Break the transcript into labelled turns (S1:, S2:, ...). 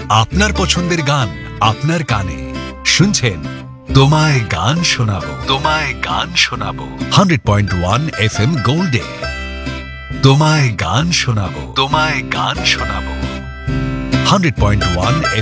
S1: আপনার পছন্দের গান আপনার কানে শুনছেন তোমায় গান শোনাবো, তোমায় গান শোনাবো 100.1 FM গোল্ডে। তোমায় গান শোনাবো, তোমায় গান শোনাবো 100.1